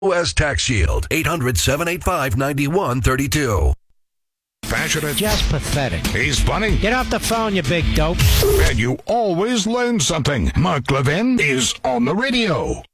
OS Tax Shield, 800-785-9132. Passionate. Just pathetic. He's funny. Get off the phone, you big dope. And you always learn something. Mark Levin is on the radio.